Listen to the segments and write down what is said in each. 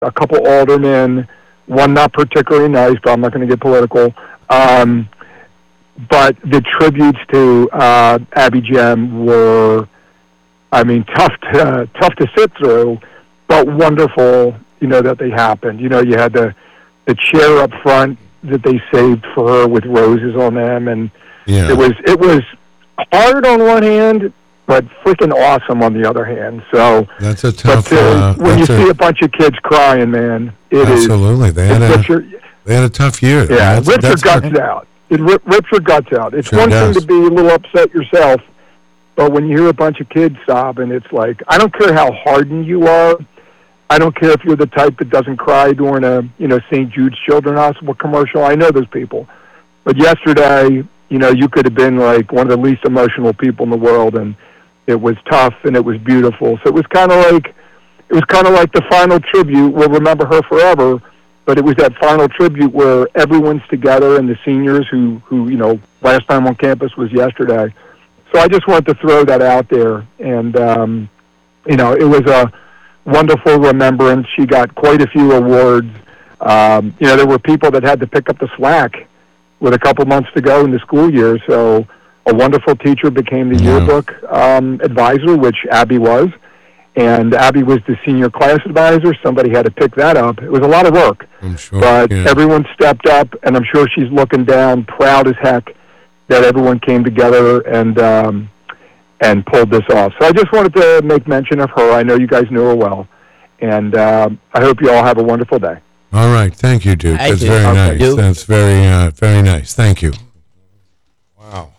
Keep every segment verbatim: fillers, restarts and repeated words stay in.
a couple aldermen, one not particularly nice, but I'm not going to get political. Um, but the tributes to uh, Abby Gem were, I mean, tough to tough to sit through, but wonderful. You know that they happened. You know, you had the the chair up front that they saved for her with roses on them, and yeah. it was it was hard on one hand, but freaking awesome on the other hand. So that's a tough. But, uh, uh, when you a, see a bunch of kids crying, man, it absolutely. is. They had a your, they had a tough year. Yeah, that's, rips that's your guts what, out. It rip, rips your guts out. It's sure one does. thing to be a little upset yourself, but when you hear a bunch of kids sobbing, it's like, I don't care how hardened you are. I don't care if you're the type that doesn't cry during a, you know, Saint Jude's Children's Hospital commercial. I know those people. But yesterday, you know, you could have been like one of the least emotional people in the world, and it was tough and it was beautiful. So it was kind of like, it was kind of like the final tribute. We'll remember her forever. But it was that final tribute where everyone's together, and the seniors who, who, you know, last time on campus was yesterday. So I just wanted to throw that out there. And, um, you know, it was a wonderful remembrance. She got quite a few awards. Um, you know, there were people that had to pick up the slack with a couple months to go in the school year. So a wonderful teacher became the yeah. yearbook um, advisor, which Abby was. And Abby was the senior class advisor. Somebody had to pick that up. It was a lot of work. I'm sure. But yeah. everyone stepped up, and I'm sure she's looking down, proud as heck that everyone came together and um, and pulled this off. So I just wanted to make mention of her. I know you guys know her well. And uh, I hope you all have a wonderful day. All right. Thank you, Duke. I That's do. very Okay. nice. Duke. That's very, uh, very nice. Thank you. Wow.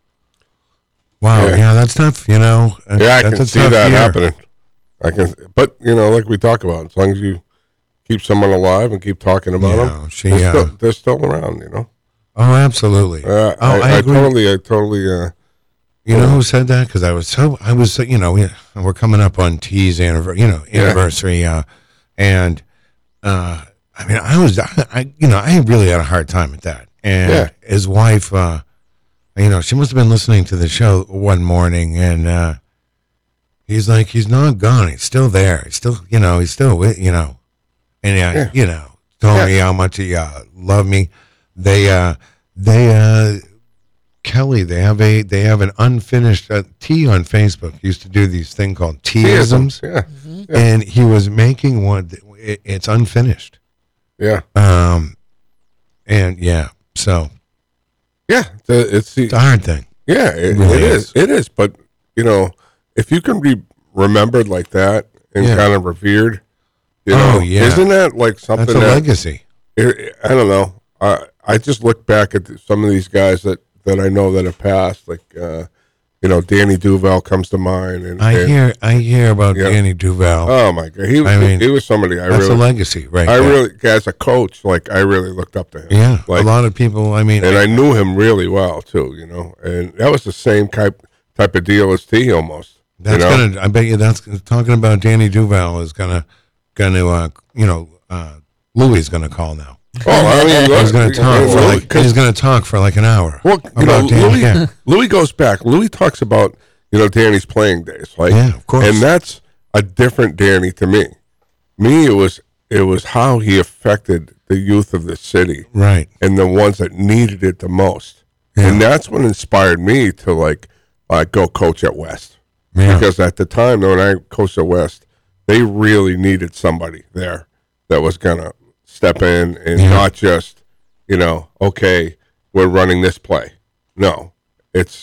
Wow. Yeah, Yeah. that's tough, you know. Yeah, I that's can a see tough that year. happening. I can, but you know, like we talk about, as long as you keep someone alive and keep talking about Yeah, them, she, they're, uh, still, they're still around. You know. Oh, absolutely. Uh, oh, I, I, I, agree. totally, I totally. Uh, You know who said that? Because I was so, I was, you know, we, we're coming up on T's anniversary, you know, anniversary, uh, and uh, I mean, I was, I, I, you know, I really had a hard time with that. And Yeah. his wife, uh, you know, she must have been listening to the show one morning, and uh, he's like, he's not gone. He's still there. He's still, you know, he's still with, you know, and uh, Yeah. you know, told Yeah. me how much he uh, loved me. They, uh, they, uh, Kelly, they have a they have an unfinished uh, T on Facebook. Used to do these thing called T-isms, yeah, yeah, and he was making one. That, it, it's unfinished. yeah, Um, and yeah, so yeah. The, it's the, it's a hard thing. yeah, it, really it is. is. It is. But you know, if you can be remembered like that and Yeah. kind of revered, you Oh, know, yeah. isn't that like something That's a that legacy. it, I don't know. I I just look back at some of these guys that, that I know that have passed, like uh, you know, Danny Duval comes to mind, and I and, hear I hear about Yeah. Danny Duval. Oh my God, he was I mean, he was somebody I That's really a legacy, right? I there. really as a coach, like I really looked up to him. yeah. like a lot of people. I mean, and I knew him really well too, you know, and that was the same type type of deal as T almost. that's you know? gonna. I bet you that's talking about Danny Duval is gonna gonna uh, you know uh, Louis is gonna call now. Oh, I mean, He's going to talk for Louis- like he's going to talk for like an hour. Well, you know, about Danny. Louis, Yeah. Louis goes back. Louis talks about, you know, Danny's playing days, like, Yeah, of course. and that's a different Danny to me. Me, it was it was how he affected the youth of the city Right. and the ones that needed it the most, Yeah. and that's what inspired me to like uh, go coach at West, Yeah. because at the time when I coached at West, they really needed somebody there that was gonna step in and Yeah. not just, you know, okay, we're running this play. No, it's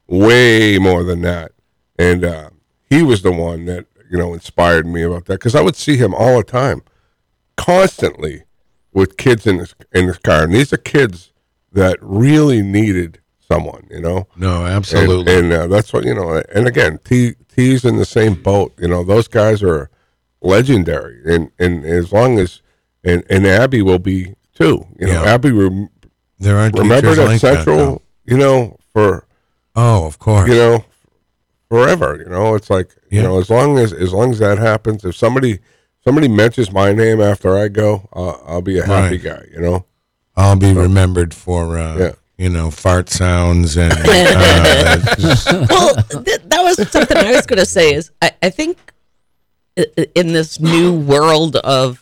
way more than that. And uh, he was the one that, you know, inspired me about that, because I would see him all the time, constantly, with kids in his in his car, and these are kids that really needed someone, you know. No, absolutely. And, and uh, that's what, you know. And again, T T's in the same boat. You know, those guys are legendary, and and as long as and and Abby will be too. You know, Yeah. Abby rem- there are remember teachers that like Central. that, though. you know, for Oh, of course. you know, forever. You know, it's like Yeah. you know, as long as as long as that happens, if somebody somebody mentions my name after I go, uh, I'll be a happy Right. guy. You know. I'll be remembered for uh, Yeah. you know fart sounds and uh, just- Well, th- that was something I was going to say. Is I, I think i- i- in this new world of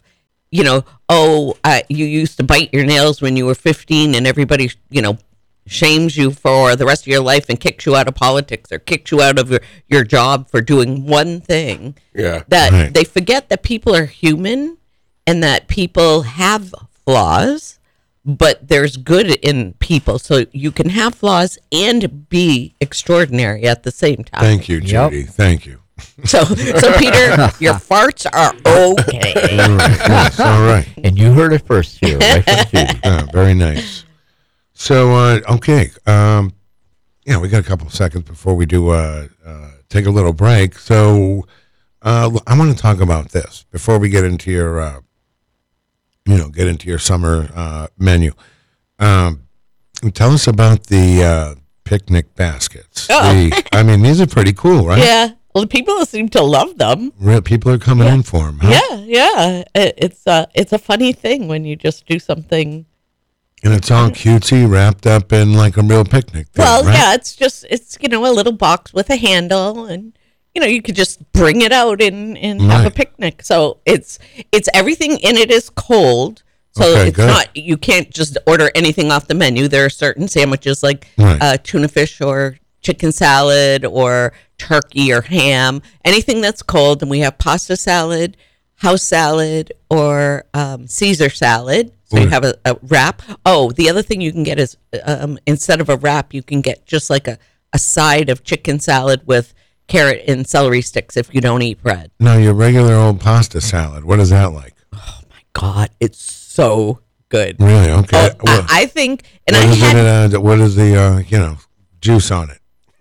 you know, oh, uh, you used to bite your nails when you were fifteen and everybody, you know, shames you for the rest of your life and kicks you out of politics or kicks you out of your, your job for doing one thing. Yeah. That Right. they forget that people are human and that people have flaws, but there's good in people. So you can have flaws and be extraordinary at the same time. Thank you, Judy. Thank you. So, so Peter, your farts are okay. All right. Yes, all right. And you heard it first here, right from Judy. Yeah, very nice. So, uh, okay. Um, yeah, we got a couple of seconds before we do uh, uh, take a little break. So, uh, I want to talk about this before we get into your, uh, you know, get into your summer uh, menu. Um, tell us about the uh, picnic baskets. Oh. The, I mean, these are pretty cool, right? Yeah. Well, people seem to love them. Real people are coming in for them. Huh? Yeah, yeah. It, it's a it's a funny thing when you just do something. And it's all cutesy, wrapped up in like a real picnic thing, Well, right? yeah, it's just it's you know a little box with a handle, and you know you could just bring it out and, and have a Right. picnic. So it's it's everything in it is cold. So Okay, it's good. not you can't just order anything off the menu. There are certain sandwiches like Right. uh, tuna fish or chicken salad or turkey or ham, anything that's cold. And we have pasta salad, house salad, or um, Caesar salad. So you Right. have a, a wrap. Oh, the other thing you can get is um, instead of a wrap, you can get just like a, a side of chicken salad with carrot and celery sticks if you don't eat bread. No, your regular old pasta salad. What is that like? God, it's so good. Really? Okay. Oh, Well, I, I think, and what I is had it, uh, what is the uh, you know juice on it?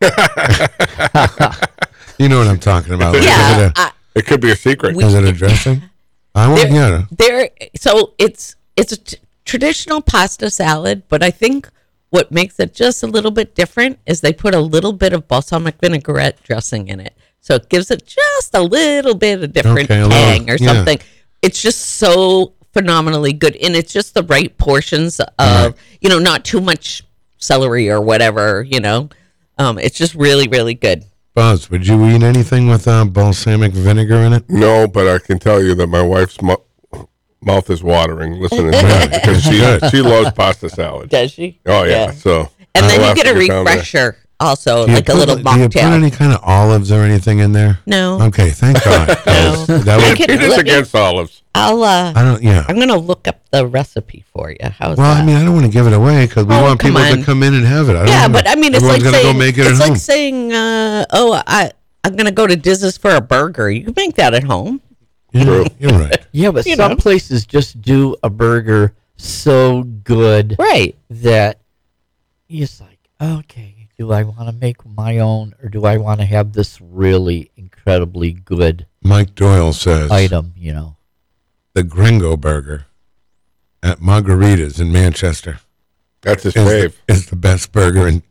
You know what I'm talking about. Like, yeah, Is it a, I, It could be a secret. We- is it a dressing? I want there, yeah. there. So it's it's a t- traditional pasta salad, but I think what makes it just a little bit different is they put a little bit of balsamic vinaigrette dressing in it, so it gives it just a little bit of different Okay, a little- tang or yeah. something. It's just so phenomenally good, and it's just the right portions of Right. you know not too much celery or whatever. You know, um, it's just really really good. Buzz, would you eat anything with uh, balsamic vinegar in it? No, but I can tell you that my wife's mu- mouth is watering listening to that because she she loves pasta salad. Does she? Oh yeah, so And then I'll you have get to a down there. refresher also, Do you like a put- little Do you put mocktail. any kind of olives or anything in there? No. Okay, thank God. 'cause No. That I would, could- It is let me- against olives. I'll uh I don't. Yeah. I'm gonna look up the recipe for you. How's Well, that? I mean, I don't want to give it away because we Oh, want come people to on. come in and have it. I don't yeah, wanna- but I mean, it's everyone's like gonna saying go make it it's at like home. saying, uh, oh, I I'm gonna go to Diz's for a burger. You can make that at home. Yeah, True. You're right. Yeah, but You some know. places just do a burger so good Right. that it's like, okay, do I want to make my own or do I want to have this really incredibly good Mike Doyle says item, you know? the Gringo Burger at Margarita's in Manchester That's his is fave. the, is the best burger in.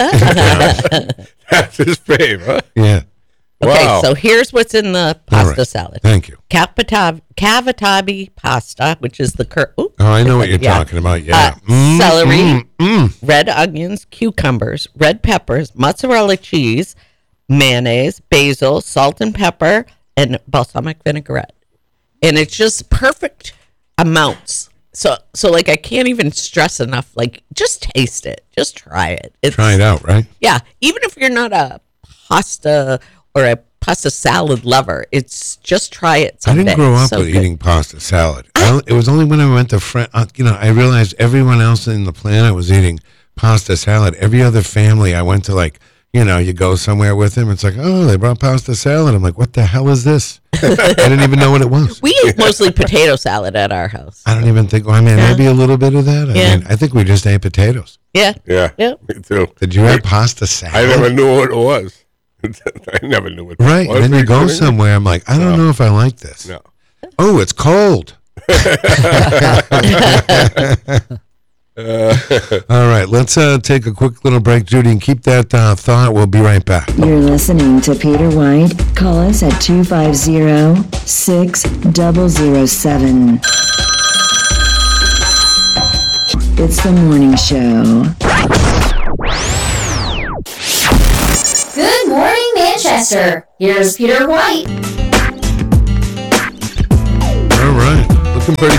That's his fave, huh? Yeah. Okay, Wow. so here's what's in the pasta right. salad. Thank you. Capitab- Cavatappi pasta, which is the cur- ooh, Oh, I know what you're Yeah. talking about. Yeah. Uh, Mm, celery, mm, mm. red onions, cucumbers, red peppers, mozzarella cheese, mayonnaise, basil, salt and pepper, and balsamic vinaigrette. And it's just perfect amounts. So, so like I can't even stress enough. Like, just taste it. Just try it. It's, Try it out, right? Yeah, even if you're not a pasta or a pasta salad lover, it's just try it I someday. didn't grow up So with good. eating pasta salad. I, don't- it was only when I went to France, uh, you know, I realized everyone else in the planet was eating pasta salad. Every other family I went to, like, you know, you go somewhere with them, it's like, oh, they brought pasta salad. I'm like, what the hell is this? I didn't even know what it was. We eat mostly potato salad at our house. I don't even think, well, I mean, Yeah. maybe a little bit of that. I Yeah. mean, I think we just ate potatoes. Yeah. Yeah, Yeah. me too. Did you have pasta salad? I never knew what it was. I never knew what. Right. It was. And then you go Are kidding me? somewhere, I'm like, I don't know if I like this. No. Oh, it's cold. All right, let's uh, take a quick little break, Judy, and keep that uh, thought. We'll be right back. You're listening to Peter White. Call us at two five zero, six zero zero seven. It's the morning show. Good morning, Manchester. Here's Peter White. All right. Look looking pretty